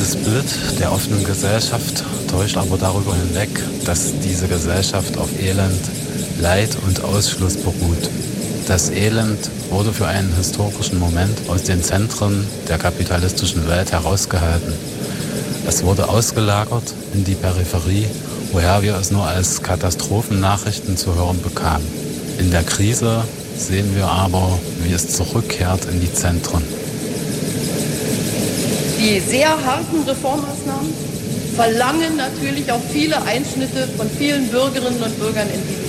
Dieses Bild der offenen Gesellschaft täuscht aber darüber hinweg, dass diese Gesellschaft auf Elend, Leid und Ausschluss beruht. Das Elend wurde für einen historischen Moment aus den Zentren der kapitalistischen Welt herausgehalten. Es wurde ausgelagert in die Peripherie, woher wir es nur als Katastrophennachrichten zu hören bekamen. In der Krise sehen wir aber, wie es zurückkehrt in die Zentren. Die sehr harten Reformmaßnahmen verlangen natürlich auch viele Einschnitte von vielen Bürgerinnen und Bürgern in diesem